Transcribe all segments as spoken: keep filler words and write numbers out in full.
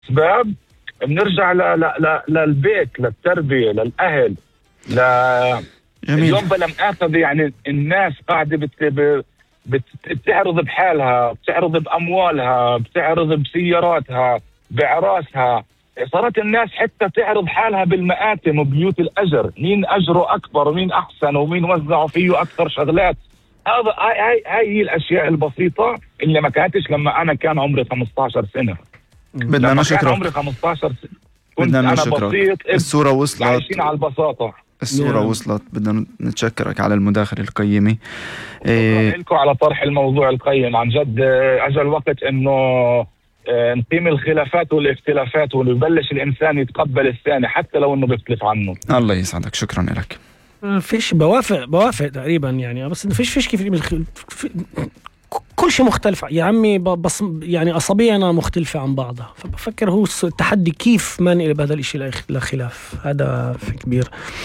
الأسباب بنرجع ل... ل... ل... للبيت، للتربية، للأهل. ل... اليوم بلا مؤاخذة يعني الناس قاعدة بت... ب... بت... بتعرض بحالها، بتعرض بأموالها، بتعرض بسياراتها، بعراسها. صارت الناس حتى تعرض حالها بالمآتم وبيوت الأجر، مين أجره أكبر ومين أحسن ومين وزعوا فيه أكثر شغلات. هذا هاي هاي هي الأشياء البسيطة اللي ما كانتش لما أنا كان عمري خمسة عشر سنة. بدنا نشكرك. كان عمري خمسة عشر سنة كنت أنا بسيط. الصورة وصلت، عايشين على البساطة. الصورة yeah. وصلت. بدنا نتشكرك على المداخلة القيمة. إيه لكم على طرح الموضوع القيم. عن جد أجل الوقت إنه نقيم الخلافات والاختلافات ونبلش الإنسان يتقبل الثاني حتى لو إنه بيختلف عنه. الله يسعدك، شكرا لك. فيش بوافق بوافق تقريبا يعني، بس فيش فيش كيف في كل شيء مختلف يا عمي، بس يعني أصابعنا مختلفة عن بعضها. فبفكر هو التحدي كيف ما نقلب هذا الإشي لخلاف، هذا في كبير.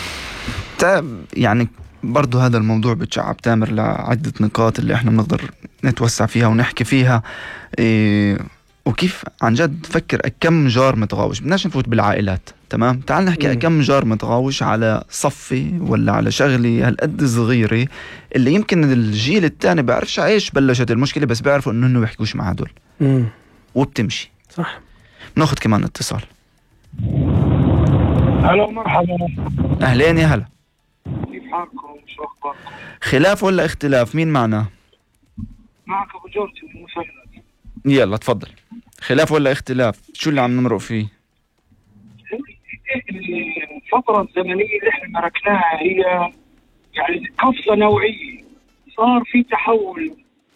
يعني برضو هذا الموضوع بتشعب تامر لعدة نقاط اللي احنا بنقدر نتوسع فيها ونحكي فيها. إيه وكيف عن جد فكر كم جار متغاوش. بدناش نفوت بالعائلات، تمام؟ تعال نحكي كم جار متغاوش على صفي ولا على شغلي هالقد صغيرة اللي يمكن الجيل الثاني بعرفش ايش بلشت المشكلة، بس بيعرفوا انه انه بيحكوش مع هدول وبتمشي. صح. ناخد كمان اتصال. هلا مرحبا. اهلين يا هلا. كيف حالكم؟ شو اخباركم؟ خلاف ولا اختلاف؟ مين معنا؟ معك ابو جورج من مسند. يلا تفضل. خلاف ولا اختلاف؟ شو اللي عم نمرق فيه؟ الفترة الزمنية اللي احنا تركناها هي يعني قفزة نوعية. صار في تحول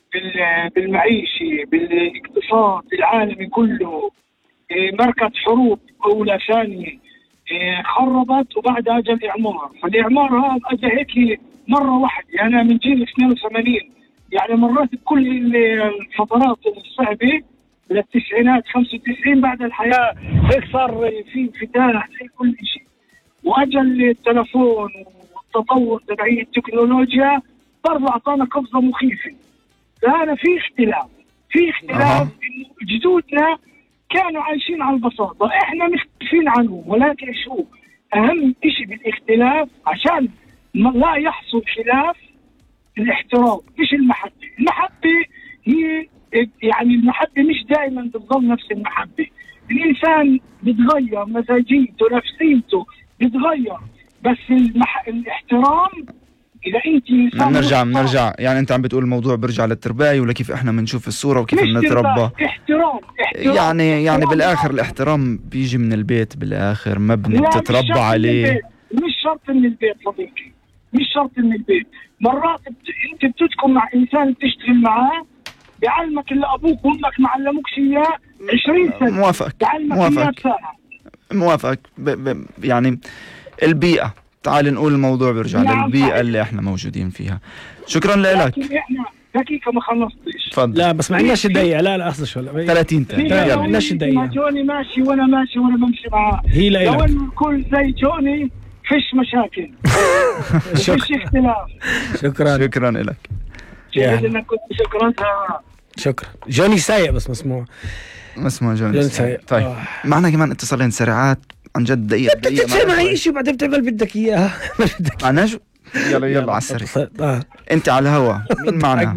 بالمعيشة، بالاقتصاد العالمي كله. مركز حروب أولى ثانية خربت وبعدها اجى الإعمار. فالإعمار هذا اجى هيك مرة واحدة. أنا من جيل اثنين وثمانين يعني مرات بكل الفترات الصعبة للتسعينات خمسة وتسعين بعد الحياة هيك صار في انفتاح في كل شيء. واجى التلفون والتطور تبعي التكنولوجيا برضه اعطانا قفزة مخيفة. فهذا في اختلاف في اختلاف انه جدودنا كانوا عايشين على البساطة، احنا مختلفين عنهم. ولكن شو اهم شيء بالاختلاف عشان لا يحصل خلاف؟ الاحترام مش المحبة. المحبة هي يعني المحبة مش دائما بتظل نفس المحبة. الإنسان بتغير مزاجيته نفسيته بتغير، بس المح... الاحترام إذا أنت إنسان نرجع نرجع يعني أنت عم بتقول الموضوع برجع للترباية ولا كيف إحنا بنشوف الصورة وكيف بنتربى؟ احترام. احترام يعني يعني بالآخر الاحترام بيجي من البيت بالآخر، مبني بتتربى عليه. مش شرط من البيت صديقي، مش شرط من البيت. مرات بت... أنت بتدخل مع إنسان بتشتغل معاه بيعلمك اللي أبوك وأمك ما علموكش إياه عشرين سنة. موافق موافق موافق ب... ب... يعني البيئة. تعال نقول الموضوع بيرجع نعم للبيئة صحيح. اللي احنا موجودين فيها. شكرا لك. لكن احنا دقيقة ما خلصتش. تفضل. لا بس ما عندناش دقيقة. لا لا أصلا شو ثلاثين دقيقة ما عندناش دقيقة. جوني ماشي وأنا ماشي وأنا بمشي معاه. هي لا لو إنه الكل زي جوني فيش مشاكل. فيش اختلاف. شكرا شكرا لك. شكرا شكرا شكرا. جوني سايق بس مسموع مسموع جوني, جوني سايق. طيب آه. معنا كمان اتصالين سريعات عن جد. دقيقة دقيقة انت تسمع اي شيء بعدين بتعمل بدك اياها. معنا شو؟ يلا يلا على السريع. آه. انت على الهوا. مين معنا؟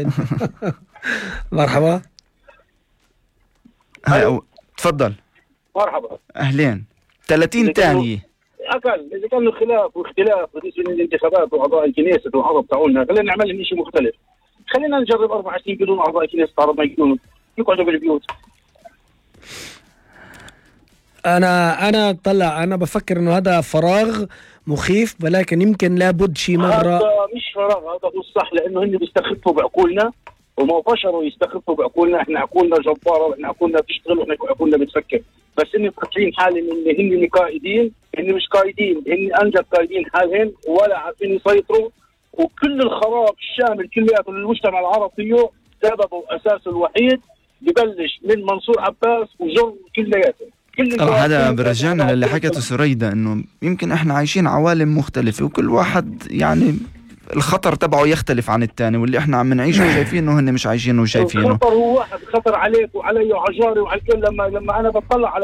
مرحبا. هاي أو... تفضل. مرحبا. اهلين. ثلاثين ثانية. أقل إذا كان خلاف واختلاف بالنسبة للانتخابات وأعضاء الكنيسة والأعضاء بتاعولنا، خلينا نعمل شيء مختلف. خلينا نجرب أربع سنين بدون أعضاء الكنيسة، تعرض ما يكونوا يقعدوا بالبيوت. أنا أنا طلع أنا بفكر إنه هذا فراغ مخيف، ولكن يمكن لابد شيء مرة. هذا مش فراغ، هذا هو الصح، لأنه هن بيستخفوا بعقولنا وما بشروا يستخفوا بعقولنا. إحنا عقولنا جبارة وإحنا عقولنا بتشتغل وإحنا عقولنا بتفكر، بس هن فاكرين حالهم إن هن قائدين. هن مش قائدين، هن أنجد قائدين حالهم ولا عارفين يسيطروا. وكل الخراب الشامل كلياته للمجتمع العربي سببه أساسه الوحيد ببلش من منصور عباس وجر كلياته. هذا برجعنا للي حكته سريدة، انه يمكن احنا عايشين عوالم مختلفة وكل واحد يعني الخطر تبعه يختلف عن الثاني، واللي احنا عم نعيشه وشايفينه هن مش عايشينه وشايفينه. الخطر هو واحد، خطر عليك وعلي وعلى جاري وعلى الكل. لما لما انا بطلع على